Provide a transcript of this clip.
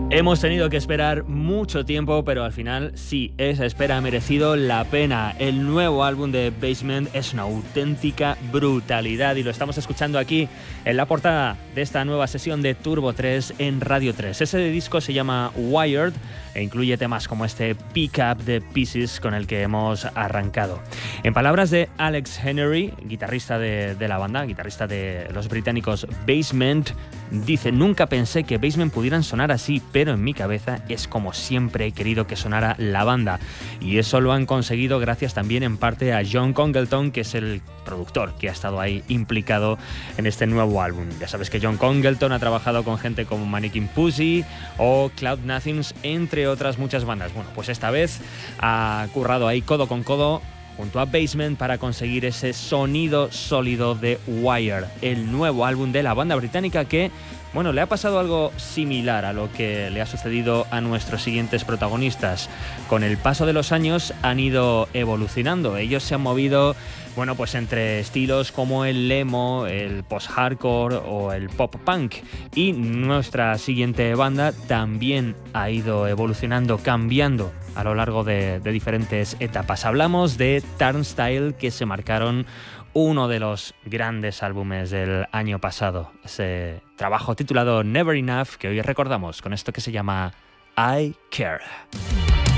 Hemos tenido que esperar mucho tiempo, pero al final sí, esa espera ha merecido la pena. El nuevo álbum de Basement es una auténtica brutalidad y lo estamos escuchando aquí en la portada de esta nueva sesión de Turbo 3 en Radio 3. Ese disco se llama Wired e incluye temas como este Pick Up the Pieces con el que hemos arrancado. En palabras de Alex Henry, guitarrista de la banda, guitarrista de los británicos Basement, dice: nunca pensé que Basement pudieran sonar así, pero en mi cabeza es como siempre he querido que sonara la banda. Y eso lo han conseguido gracias también en parte a John Congleton, que es el productor que ha estado ahí implicado en este nuevo álbum. Ya sabes que John Congleton ha trabajado con gente como Mannequin Pussy o Cloud Nothings, entre otras muchas bandas. Bueno, pues esta vez ha currado ahí codo con codo junto a Basement para conseguir ese sonido sólido de Wired, el nuevo álbum de la banda británica que, bueno, le ha pasado algo similar a lo que le ha sucedido a nuestros siguientes protagonistas. Con el paso de los años han ido evolucionando. Ellos se han movido, bueno, pues entre estilos como el emo, el post-hardcore o el pop-punk. Y nuestra siguiente banda también ha ido evolucionando, cambiando a lo largo de diferentes etapas. Hablamos de Turnstile, que se marcaron uno de los grandes álbumes del año pasado. Ese trabajo titulado Never Enough, que hoy recordamos con esto que se llama I Care.